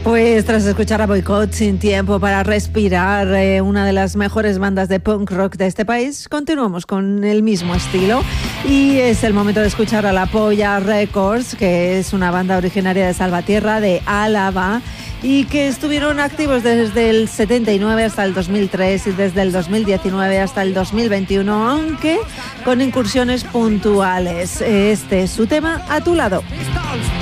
Pues tras escuchar a Boycott, Sin Tiempo para Respirar, una de las mejores bandas de punk rock de este país, continuamos con el mismo estilo y es el momento de escuchar a La Polla Records, que es una banda originaria de Salvatierra, de Álava, y que estuvieron activos desde el 79 hasta el 2003 y desde el 2019 hasta el 2021, aunque con incursiones puntuales. Este es su tema, A tu lado.